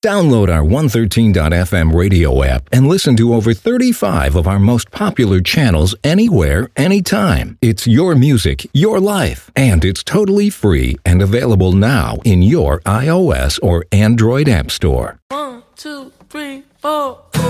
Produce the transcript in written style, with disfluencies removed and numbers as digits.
Download our 113.fm radio app and listen to over 35 of our most popular channels anywhere, anytime. It's your music, your life, and it's totally free and available now in your iOS or Android app store. 1, 2, 3, 4.